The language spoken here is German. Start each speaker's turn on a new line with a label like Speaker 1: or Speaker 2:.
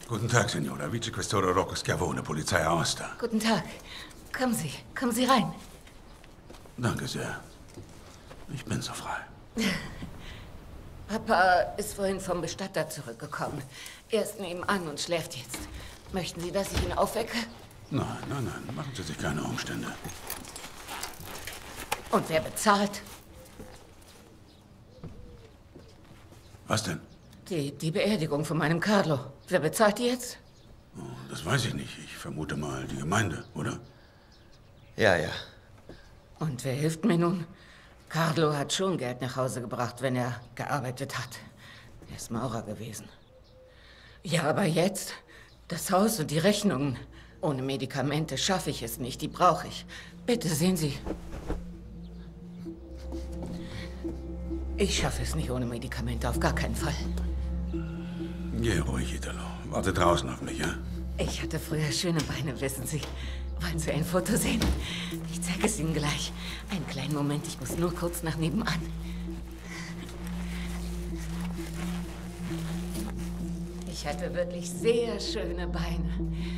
Speaker 1: Guten Tag, Signora. Vicequestore Rocco Schiavone, Polizei Aosta.
Speaker 2: Guten Tag. Kommen Sie rein.
Speaker 1: Danke sehr. Ich bin so frei.
Speaker 2: Papa ist vorhin vom Bestatter zurückgekommen. Er ist nebenan und schläft jetzt. Möchten Sie, dass ich ihn aufwecke?
Speaker 1: Nein. Machen Sie sich keine Umstände.
Speaker 2: Und wer bezahlt?
Speaker 1: Was denn?
Speaker 2: Die Beerdigung von meinem Carlo. Wer bezahlt die jetzt?
Speaker 1: Oh, das weiß ich nicht. Ich vermute mal die Gemeinde, oder?
Speaker 3: Ja.
Speaker 2: Und wer hilft mir nun? Carlo hat schon Geld nach Hause gebracht, wenn er gearbeitet hat. Er ist Maurer gewesen. Ja, aber jetzt? Das Haus und die Rechnungen. Ohne Medikamente schaffe ich es nicht. Die brauche ich. Bitte, sehen Sie. Ich schaffe es nicht ohne Medikamente, auf gar keinen Fall.
Speaker 1: Geh ruhig, Italo. Warte draußen auf mich, ja?
Speaker 2: Ich hatte früher schöne Beine, wissen Sie. Wollen Sie ein Foto sehen? Ich zeige es Ihnen gleich. Einen kleinen Moment, ich muss nur kurz nach nebenan. Ich hatte wirklich sehr schöne Beine.